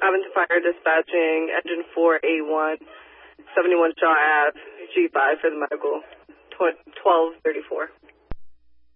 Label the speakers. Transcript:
Speaker 1: Covington Fire dispatching engine 4A1, 71 Shaw Ave, G5 for the medical, 1234.